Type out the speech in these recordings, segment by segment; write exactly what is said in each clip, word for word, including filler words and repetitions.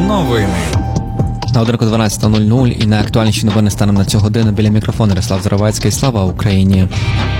Новини. На годинку дванадцята нуль нуль і найактуальніші новини станом на цю годину. Біля мікрофону Ярослав Заровецький. Слава Україні!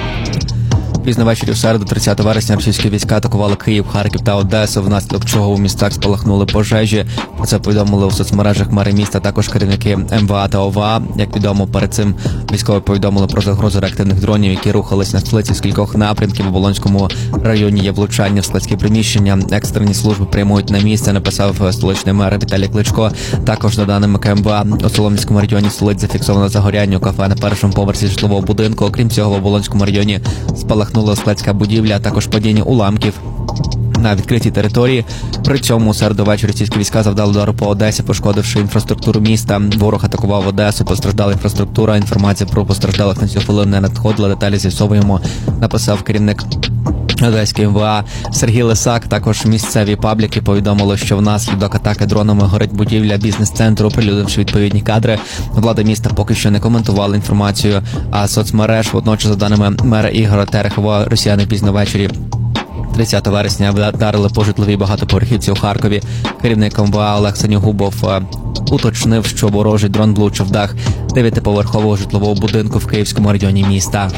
Пізно ввечері в середу, тридцятого вересня, російські війська атакували Київ, Харків та Одесу, внаслідок чого у містах спалахнули пожежі. Про це повідомили у соцмережах мери міста, також керівники ем ве а та о ве а. Як відомо, перед цим військові повідомили про загрозу реактивних дронів, які рухались на столиці з кількох напрямків. У Оболонському районі є влучання в складські приміщення. Екстрені служби прямують на місце, написав столичний мер Віталій Кличко. Також, за даними ка ем ве а, у Солом'янському районі столиці зафіксовано загоряння у кафе на першому поверсі житлового будинку. Окрім цього, в Оболонському районі спалахнула складська будівля, а також падіння уламків на відкритій території. При цьому у середу ввечері російські війська завдали удару по Одесі, пошкодивши інфраструктуру міста. Ворог атакував Одесу, постраждала інфраструктура. Інформація про постраждалих на цю хвилину не надходила. Деталі з'ясовуємо, написав керівник Одеської ем ве а Сергій Лисак. Також місцеві пабліки повідомили, що внаслідок атаки дронами горить будівля бізнес-центру, оприлюднивши відповідні кадри. Влада міста поки що не коментувала інформацію, а соцмереж. Водночас, за даними мера Ігоря Терехова, росіяни пізно ввечері тридцятого вересня вдарили по житловій багатоповерхівці у Харкові. Керівник ем ве а Олег Синьогубов уточнив, що ворожий дрон влучив дах дев'ятиповерхового житлового будинку в Київському районі міста.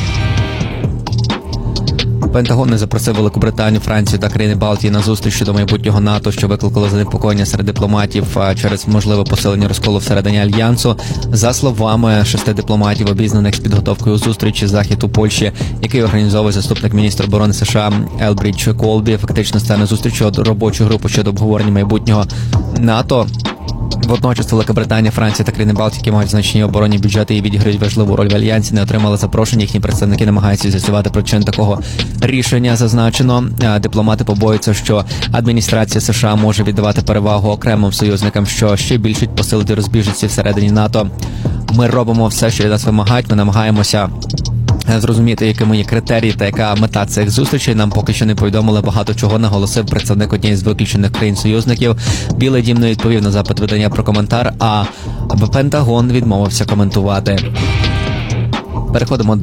Пентагон не запросив Великобританію, Францію та країни Балтії на зустріч щодо майбутнього НАТО, що викликало занепокоєння серед дипломатів через можливе посилення розколу всередині Альянсу. За словами шести дипломатів, обізнаних з підготовкою зустрічі, захід у Польщі, який організовує заступник міністра оборони США Елбрідж Колбі, фактично стане зустрічю робочу групу щодо обговорення майбутнього НАТО. Водночас Великобританія, Франція та країни Балтії мають значні оборонні бюджети і відіграють важливу роль в Альянсі, не отримали запрошення. Їхні представники намагаються з'ясувати причин такого рішення. Зазначено, дипломати побоюються, що адміністрація США може віддавати перевагу окремим союзникам, що ще більше посилити розбіжності всередині НАТО. Ми робимо все, що від нас вимагають. Ми намагаємося зрозуміти, якими є критерії та яка мета цих зустрічей. Нам поки що не повідомили багато чого, наголосив представник однієї з виключених країн-союзників. Білий дім не відповів на запит видання про коментар, а Пентагон відмовився коментувати. Переходимо